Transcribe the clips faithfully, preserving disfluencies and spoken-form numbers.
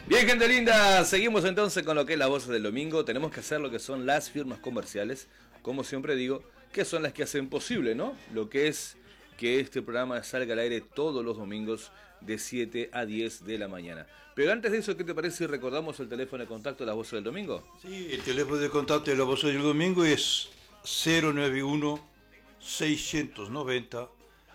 Bien, gente linda, seguimos entonces con lo que es la voz del domingo. Tenemos que hacer lo que son las firmas comerciales, como siempre digo, que son las que hacen posible, ¿no? Lo que es que este programa salga al aire todos los domingos de siete a diez de la mañana. Pero antes de eso, ¿qué te parece si recordamos el teléfono de contacto de la voz del domingo? Sí, el teléfono de contacto de la voz del domingo es cero nueve uno, seiscientos noventa,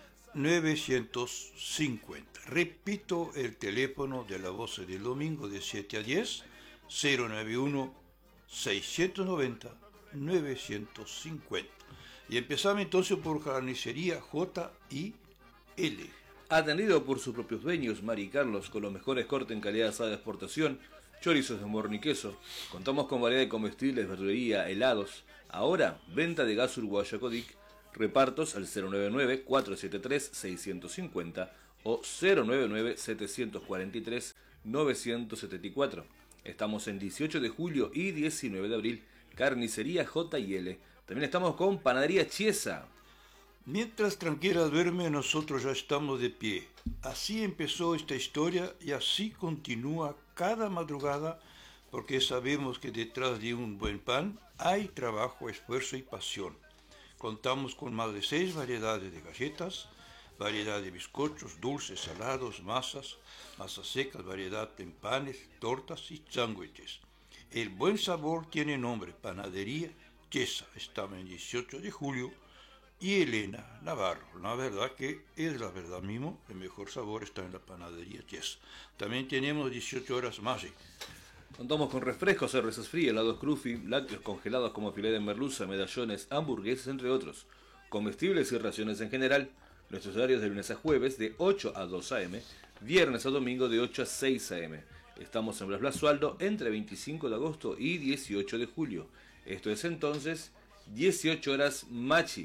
novecientos cincuenta. Repito el teléfono de la voz del domingo de siete a diez, cero nueve uno, seiscientos noventa, novecientos cincuenta. Y empezamos entonces por Carnicería J y L. Atendido por sus propios dueños, Mari y Carlos, con los mejores cortes en calidad asada de exportación, chorizos de morro y queso. Contamos con variedad de comestibles, verdulería, helados. Ahora, venta de gas uruguayo Codic. Repartos al cero nueve nueve, cuatro siete tres, seis cinco cero o cero nueve nueve, siete cuatro tres, nueve siete cuatro. Estamos en dieciocho de julio y diecinueve de abril. Carnicería J y L. También estamos con Panadería Chiesa. Mientras tranquila duerme, nosotros ya estamos de pie. Así empezó esta historia y así continúa cada madrugada, porque sabemos que detrás de un buen pan hay trabajo, esfuerzo y pasión. Contamos con más de seis variedades de galletas, variedad de bizcochos, dulces, salados, masas, masas secas, variedad en panes, tortas y sándwiches. El buen sabor tiene nombre, Panadería Chiesa. Estamos en dieciocho de julio y Elena Navarro. La verdad que es la verdad mismo, el mejor sabor está en la Panadería Chiesa. También tenemos dieciocho horas más. Contamos con refrescos, cervezas frías, helados crufi, lácteos congelados como filete de merluza, medallones, hamburguesas, entre otros. Comestibles y raciones en general. Nuestros horarios de lunes a jueves de ocho a dos a eme, viernes a domingo de ocho a seis a eme. Estamos en Blas Basualdo entre veinticinco de agosto y dieciocho de julio. Esto es entonces dieciocho horas Machi.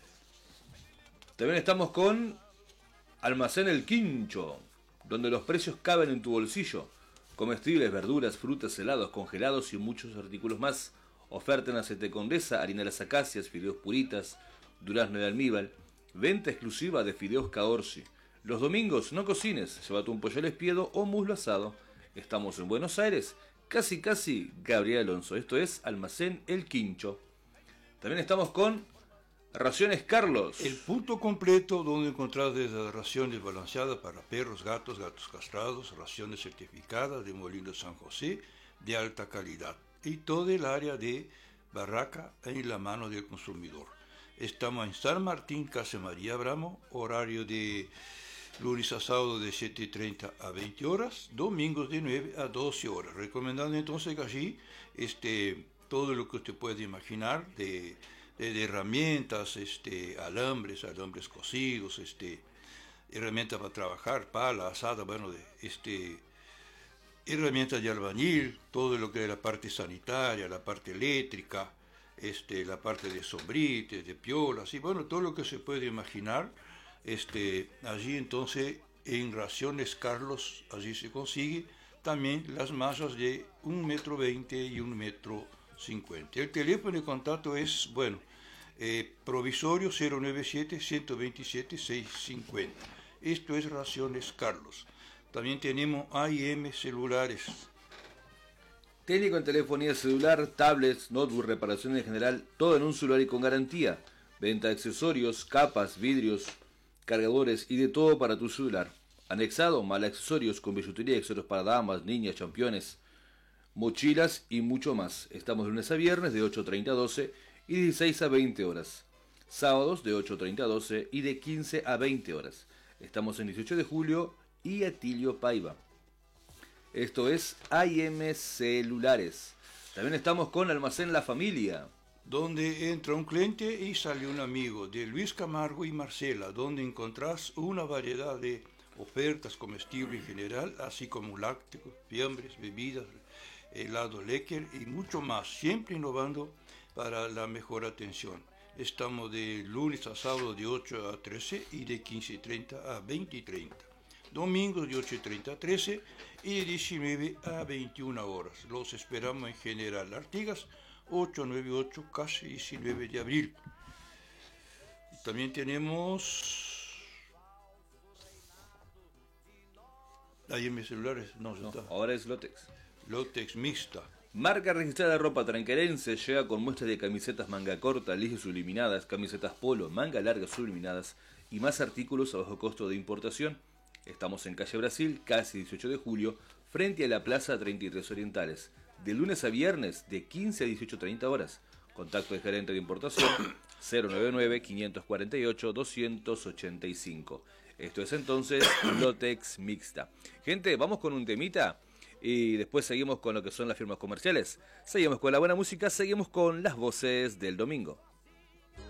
También estamos con Almacén El Quincho, donde los precios caben en tu bolsillo. Comestibles, verduras, frutas, helados, congelados y muchos artículos más. Oferta en aceite Condesa, harina de las acacias, fideos puritas, durazno de almíbar. Venta exclusiva de fideos Caorsi. Los domingos no cocines, llévate un pollo al espiedo o muslo asado. Estamos en Buenos Aires, casi casi Gabriel Alonso. Esto es Almacén El Quincho. También estamos con Raciones Carlos. El punto completo donde encontrar desde raciones balanceadas para perros, gatos, gatos castrados, raciones certificadas de Molino San José de alta calidad y todo el área de barraca en la mano del consumidor. Estamos en San Martín, Casa María Abramo, horario de lunes a sábado de siete y treinta a veinte horas, domingos de nueve a doce horas. Recomendando entonces que allí este, todo lo que usted puede imaginar de De, de herramientas, este, alambres, alambres cosidos, este, herramientas para trabajar, pala, asada, bueno, de, este, herramientas de albañil, todo lo que es la parte sanitaria, la parte eléctrica, este, la parte de sombrites, de piolas, y bueno, todo lo que se puede imaginar, este, allí entonces en Raciones Carlos, allí se consigue también las masas de un metro veinte y un metro cincuenta. El teléfono de contacto es, bueno, eh, provisorio cero nueve siete, uno dos siete, seis cinco cero. Esto es Raciones Carlos. También tenemos A I M Celulares. Técnico en telefonía celular, tablets, notebook, reparaciones en general, todo en un celular y con garantía. Venta de accesorios, capas, vidrios, cargadores y de todo para tu celular. Anexado, mal accesorios con billutería, accesorios para damas, niñas, championes, mochilas y mucho más. Estamos de lunes a viernes de ocho treinta a doce y dieciséis a veinte horas. Sábados de ocho treinta a doce y de quince a veinte horas. Estamos en dieciocho de julio y Atilio Paiva. Esto es A I M Celulares. También estamos con Almacén La Familia, donde entra un cliente y sale un amigo, de Luis Camargo y Marcela, donde encontrás una variedad de ofertas comestibles en general, así como lácteos, fiambres, bebidas, helado Lecker y mucho más, siempre innovando para la mejor atención. Estamos de lunes a sábado de ocho a trece y de quince y treinta a veinte y treinta. Domingos de ocho y treinta a trece y de diecinueve a veintiuna horas. Los esperamos en General Artigas, ochocientos noventa y ocho, casi diecinueve de abril. También tenemos Ahí en mis celulares no, ya No, está. ahora es Lotex. Lotex mixta. Marca registrada de ropa tranquerense llega con muestras de camisetas manga corta, lisas subliminadas, camisetas polo, manga larga subliminadas y más artículos a bajo costo de importación. Estamos en calle Brasil, casi dieciocho de julio, frente a la Plaza treinta y tres Orientales, de lunes a viernes de quince a dieciocho treinta horas. Contacto de gerente de importación cero noventa y nueve, quinientos cuarenta y ocho, doscientos ochenta y cinco. Esto es entonces Lotex mixta. Gente, vamos con un temita. Y después seguimos con lo que son las firmas comerciales. Seguimos con la buena música, seguimos con las voces del domingo.